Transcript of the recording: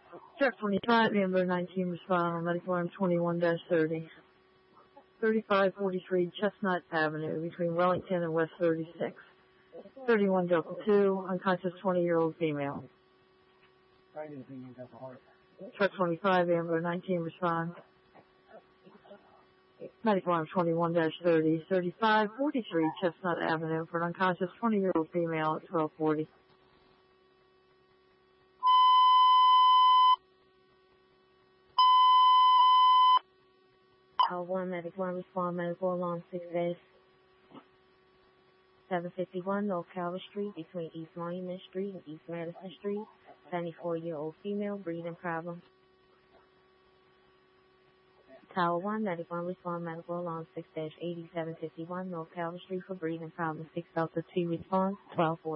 Truck 25, Ambulance 19, respond on medical arm 21-30. 3543 Chestnut Avenue between Wellington and West 36. 31 Delta 2, unconscious 20-year-old female. Truck 25, Ambulance 19, respond. Medical arm 21-30. 3543 Chestnut Avenue for an unconscious 20-year-old female at 1240. One medical arm respond, medical alarm 6 days. 751 North Calvert Street between East Monument Street and East Madison Street. 74-year-old female, breathing problems. Tower 1 medical arm respond, medical alarm 6-80. 751 North Calvert Street for breathing problems. 6 Delta 2 response 1240.